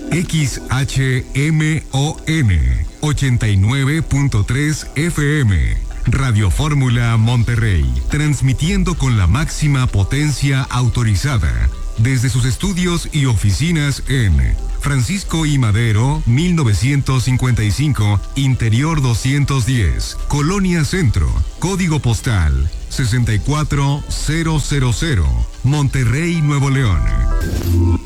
XHMON 89.3 FM. Radio Fórmula Monterrey, transmitiendo con la máxima potencia autorizada desde sus estudios y oficinas en Francisco I. Madero, 1955, Interior 210, Colonia Centro, Código Postal 64000, Monterrey, Nuevo León.